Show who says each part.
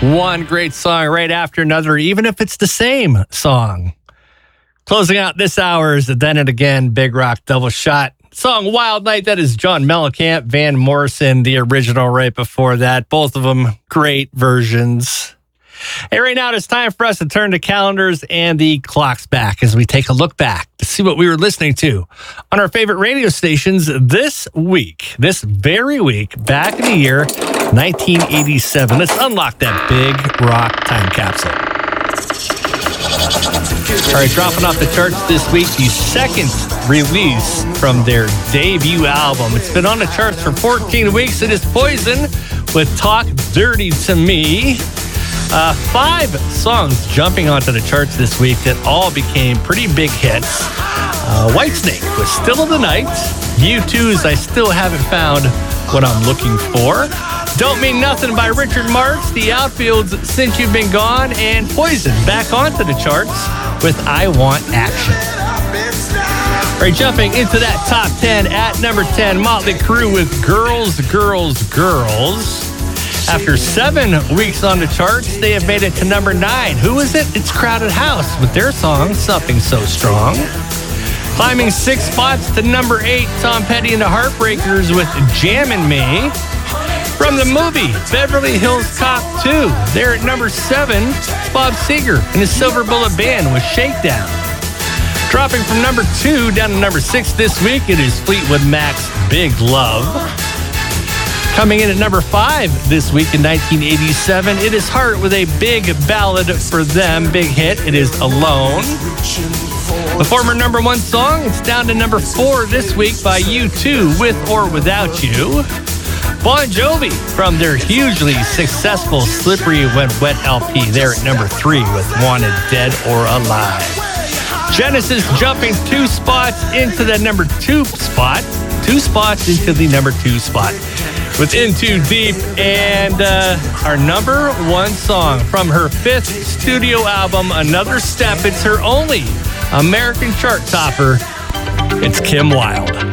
Speaker 1: One great song right after another, even if it's the same song. Closing out this hour's Then and Again Big Rock Double Shot. Song Wild Night, that is John Mellencamp, Van Morrison, the original right before that. Both of them great versions. Hey, right now it's time for us to turn to calendars and the clocks back as we take a look back to see what we were listening to on our favorite radio stations this week, this very week, back in the year 1987. Let's unlock that big rock time capsule. All right, dropping off the charts this week, the second release from their debut album. It's been on the charts for 14 weeks. It is Poison with Talk Dirty to Me. 5 songs jumping onto the charts this week that all became pretty big hits. Whitesnake was Still of the Night. U2's I Still Haven't Found What I'm Looking For. Don't Mean Nothing by Richard Marx. The Outfield's Since You've Been Gone. And Poison back onto the charts with I Want Action. All right, jumping into that top 10 at number 10, Motley Crue with Girls, Girls, Girls. After 7 weeks on the charts, they have made it to number 9. Who is it? It's Crowded House with their song, Something So Strong. Climbing 6 spots to number 8, Tom Petty and the Heartbreakers with Jammin' Me. From the movie Beverly Hills Cop 2, they're at number 7, Bob Seger and his Silver Bullet Band with Shakedown. Dropping from number 2 down to number 6 this week, it is Fleetwood Mac's Big Love. Coming in at number 5 this week in 1987, it is Heart with a big ballad for them, big hit. It is Alone. The former number 1 song, it's down to number 4 this week by U2 with or Without You. Bon Jovi from their hugely successful Slippery When Wet LP, they're at number 3 with Wanted Dead or Alive. Genesis jumping 2 spots into the number 2 spot. 2 spots into the number 2 spot with In Too Deep, and our number 1 song from her 5th studio album, Another Step. It's her only American chart topper. It's Kim Wilde.